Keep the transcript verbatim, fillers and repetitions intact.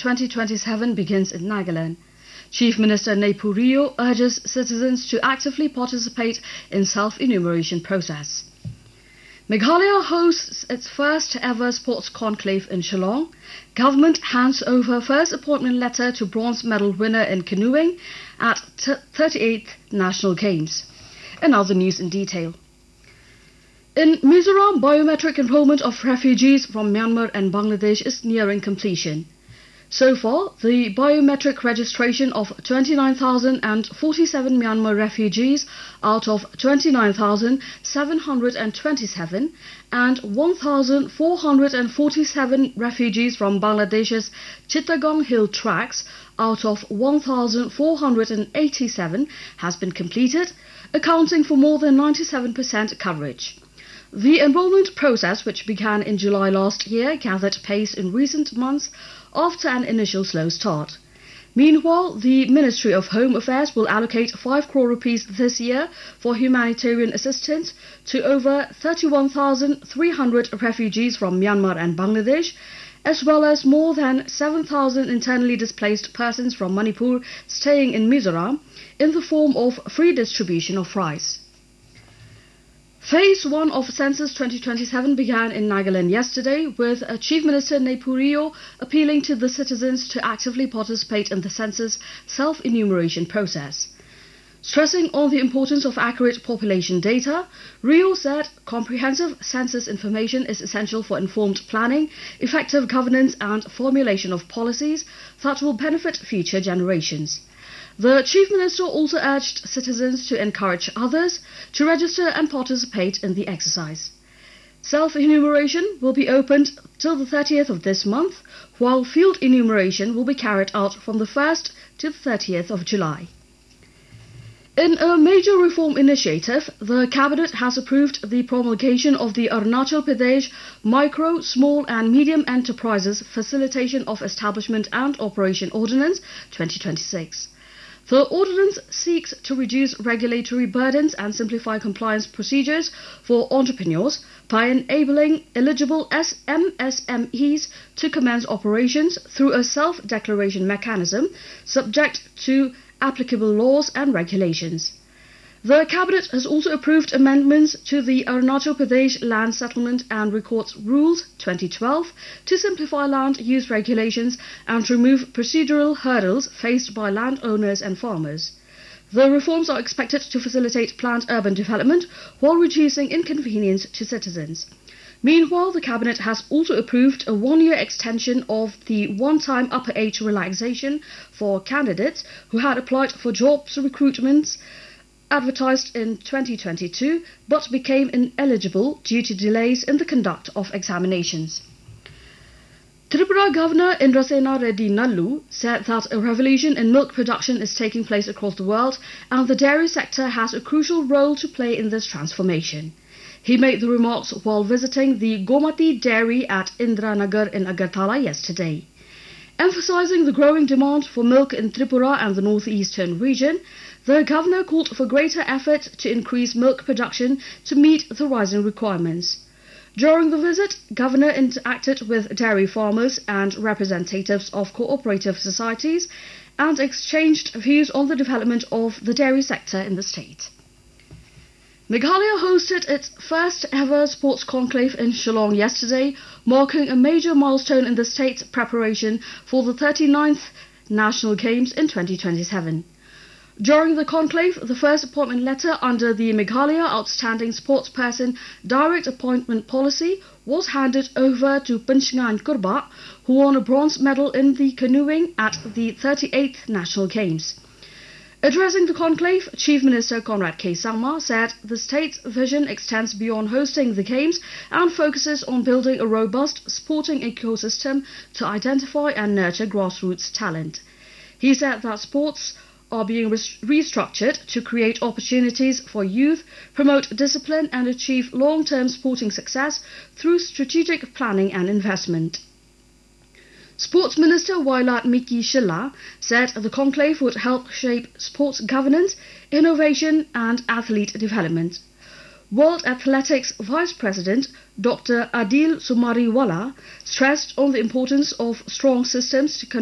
twenty twenty-seven begins in Nagaland. Chief Minister Neiphu Rio urges citizens to actively participate in self-enumeration process. Meghalaya hosts its first ever sports conclave in Shillong. Government hands over first appointment letter to bronze medal winner in canoeing at thirty-eighth National Games. And now the news in detail. In Mizoram, biometric enrollment of refugees from Myanmar and Bangladesh is nearing completion. So far, the biometric registration of twenty-nine thousand forty-seven Myanmar refugees out of twenty-nine thousand seven hundred twenty-seven and one thousand four hundred forty-seven refugees from Bangladesh's Chittagong Hill Tracts out of one thousand four hundred eighty-seven has been completed, accounting for more than ninety-seven percent coverage. The enrollment process, which began in July last year, gathered pace in recent months after an initial slow start. Meanwhile, the Ministry of Home Affairs will allocate five crore rupees this year for humanitarian assistance to over thirty-one thousand three hundred refugees from Myanmar and Bangladesh, as well as more than seven thousand internally displaced persons from Manipur staying in Mizoram, in the form of free distribution of rice. Phase one of Census twenty twenty-seven began in Nagaland yesterday, with Chief Minister Neiphu Rio appealing to the citizens to actively participate in the census self-enumeration process. Stressing on the importance of accurate population data, Rio said comprehensive census information is essential for informed planning, effective governance and formulation of policies that will benefit future generations. The Chief Minister also urged citizens to encourage others to register and participate in the exercise. Self-enumeration will be opened till the thirtieth of this month, while field enumeration will be carried out from the first to the thirtieth of July. In a major reform initiative, the Cabinet has approved the promulgation of the Arunachal Pradesh Micro, Small and Medium Enterprises Facilitation of Establishment and Operation Ordinance twenty twenty-six. The ordinance seeks to reduce regulatory burdens and simplify compliance procedures for entrepreneurs by enabling eligible M S M Es to commence operations through a self-declaration mechanism subject to applicable laws and regulations. The Cabinet has also approved amendments to the Arunachal Pradesh Land Settlement and Records Rules twenty twelve to simplify land use regulations and remove procedural hurdles faced by landowners and farmers. The reforms are expected to facilitate planned urban development while reducing inconvenience to citizens. Meanwhile, the Cabinet has also approved a one-year extension of the one-time upper age relaxation for candidates who had applied for jobs recruitments advertised in twenty twenty-two but became ineligible due to delays in the conduct of examinations. Tripura Governor Indrasena Reddy Nallu said that a revolution in milk production is taking place across the world and the dairy sector has a crucial role to play in this transformation. He made the remarks while visiting the Gomati dairy at Indranagar in Agartala yesterday. Emphasizing the growing demand for milk in Tripura and the northeastern region, the governor called for greater effort to increase milk production to meet the rising requirements. During the visit, Governor interacted with dairy farmers and representatives of cooperative societies and exchanged views on the development of the dairy sector in the state. Meghalaya hosted its first ever sports conclave in Shillong yesterday, marking a major milestone in the state's preparation for the thirty-ninth National Games in twenty twenty-seven. During the conclave, the first appointment letter under the Meghalaya Outstanding Sportsperson Direct Appointment Policy was handed over to Pinchngan Kurba, who won a bronze medal in the canoeing at the thirty-eighth National Games. Addressing the conclave, Chief Minister Conrad K. Sangma said the state's vision extends beyond hosting the Games and focuses on building a robust sporting ecosystem to identify and nurture grassroots talent. He said that sports are being restructured to create opportunities for youth, promote discipline and achieve long-term sporting success through strategic planning and investment. Sports Minister Wailat Miki Shilla said the conclave would help shape sports governance, innovation and athlete development. World Athletics Vice President Doctor Adil Sumariwala stressed on the importance of strong systems to